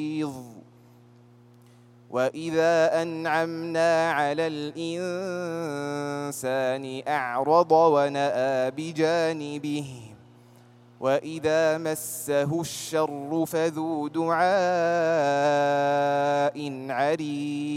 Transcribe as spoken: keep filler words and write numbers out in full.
وإذا أنعمنا على الإنسان أعرض ونأى بجانبه وإذا مسه الشر فذو دعاء عريض